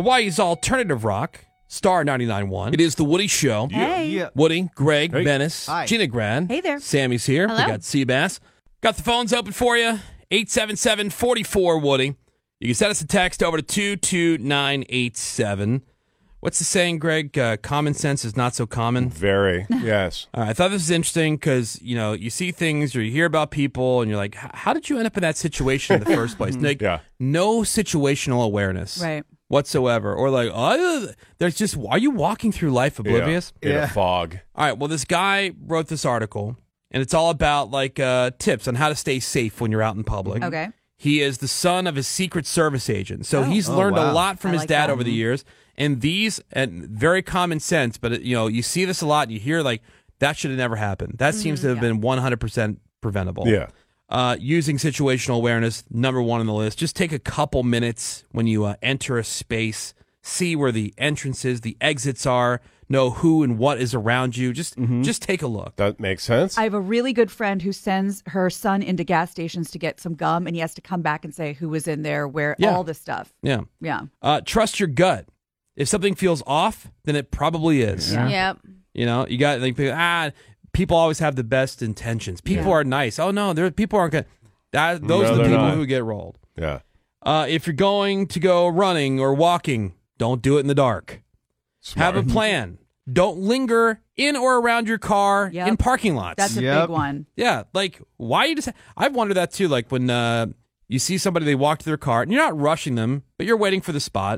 Hawaii's alternative rock, Star 99.1. It is the Woody Show. Hey. Yeah. Woody, Greg, Hey. Dennis, Hi. Gina Gran. Hey there. Sammy's here. Hello. We got Seabass. Got the phones open for you. 877-44-WOODY. You can send us a text over to 22987. What's the saying, Greg? Common sense is not so common. Very. Yes. I thought this was interesting because, you see things or you hear about people and you're like, how did you end up in that situation in the first place? Like, Yeah. no situational awareness Right. whatsoever. Or like, there's just, are you walking through life oblivious? In Yeah. a fog. All right, well, this guy wrote this article, and it's all about like tips on how to stay safe when you're out in public. Okay. He is the son of a Secret Service agent, so he's learned a wow. lot from I his like dad that. over the years. And very common sense, but you see this a lot. And you hear like that should have never happened. That seems to have been 100% preventable. Yeah. Using situational awareness, number one on the list. Just take a couple minutes when you enter a space, see where the entrances, the exits are, know who and what is around you. Just take a look. That makes sense. I have a really good friend who sends her son into gas stations to get some gum, and he has to come back and say who was in there, where Yeah. all this stuff. Yeah. Yeah. Trust your gut. If something feels off, then it probably is. Yeah. Yep. You got like people always have the best intentions. People are nice. Oh no, people aren't good. Those No, are the they're people not. who get rolled. Yeah. If you're going to go running or walking, don't do it in the dark. Smart. Have a plan. Don't linger in or around your car Yep. in parking lots. That's a Yep. big one. Yeah, like why you just? I've wondered that too. Like when you see somebody, they walk to their car, and you're not rushing them, but you're waiting for the spot,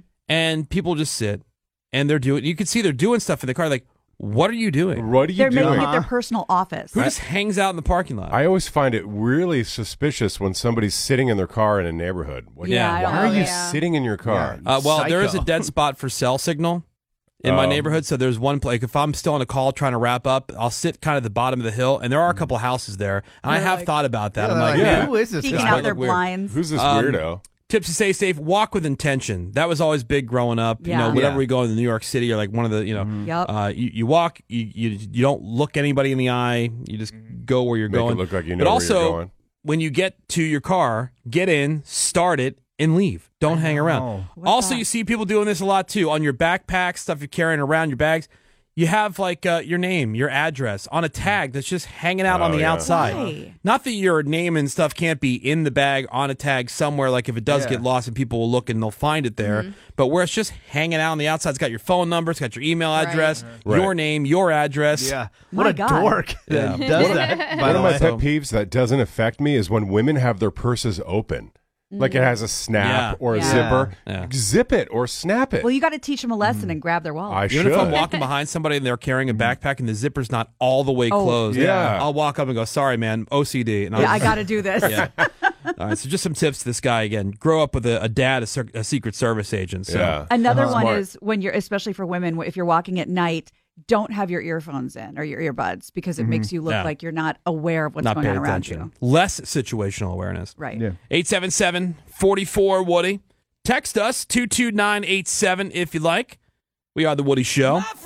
and people just sit, and they're doing. You can see they're doing stuff in the car. Like, what are you doing? What are you They're doing? making it their personal office. Who just hangs out in the parking lot? I always find it really suspicious when somebody's sitting in their car in a neighborhood. What- Yeah. I Why don't are know. you sitting in your car? Well, there is a Psycho. dead spot for cell signal in my neighborhood. So there's one place. If I'm still on a call trying to wrap up, I'll sit kind of at the bottom of the hill, and there are a couple houses there. And I have thought about that. I'm like, yeah. who is this Peeking guy? out their Weird. blinds. Who's this Um, weirdo? tips to stay safe: walk with intention. That was always big growing up. Yeah. Whenever Yeah. we go into New York City, or like one of the, Yep. you walk. You don't look anybody in the eye. You just go where you're Make going. it look like you know but where also, you're going. when you get to your car, get in, start it, and leave. Don't hang around. What's Also, that? you see people doing this a lot too on your backpack, stuff you're carrying around, your bags. You have like your name, your address on a tag that's just hanging out on the yeah. outside. Why? Not that your name and stuff can't be in the bag on a tag somewhere, like if it does Yeah. get lost and people will look and they'll find it there. But where it's just hanging out on the outside, it's got your phone number, it's got your email address, Right. your name, your address. Yeah. My What a God. dork Yeah. that does that. By One the of my way. pet peeves that doesn't affect me is when women have their purses open. Like it has a snap Yeah. or a Yeah. zipper. Yeah. Zip it or snap it. Well, you got to teach them a lesson and grab their wallet. I Even should. if I'm walking behind somebody and they're carrying a backpack and the zipper's not all the way Oh, closed, yeah. I'll walk up and go, "Sorry, man, OCD." And I'll yeah, I just- got to do this. Yeah. All right, so just some tips to this guy again. Grow up with a dad, a Secret Service agent. So. Yeah. Another one Smart. is when you're, especially for women, if you're walking at night, don't have your earphones in or your earbuds because it makes you look Yeah. like you're not aware of what's Not going paying on around attention. you. Less situational awareness. Right. Yeah. 877-44-WOODY. Text us 22987 if you like. We are The Woody Show.